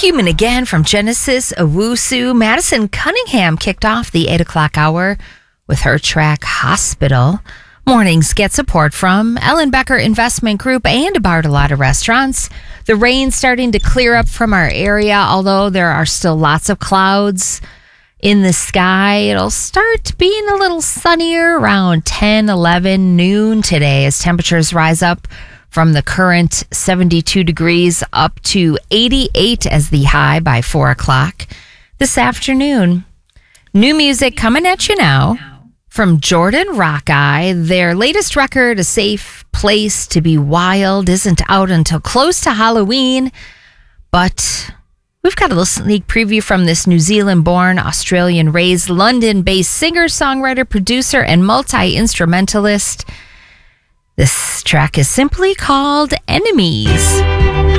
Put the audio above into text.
Human Again from Genesis Owusu. Madison Cunningham kicked off the 8 o'clock hour with her track Hospital. Mornings get support from Ellen Becker Investment Group and Bartolotta Restaurants. The rain's starting to clear up from our area, although there are still lots of clouds in the sky. It'll start being a little sunnier around 10, 11, noon today as temperatures rise up from the current 72 degrees up to 88 as the high by 4 o'clock this afternoon. New music coming at you now from Jordan Rockeye. Their latest record, A Safe Place to Be Wild, isn't out until close to Halloween, but we've got a little sneak preview from this New Zealand-born, Australian-raised, London-based singer, songwriter, producer, and multi-instrumentalist. This track is simply called Enemies.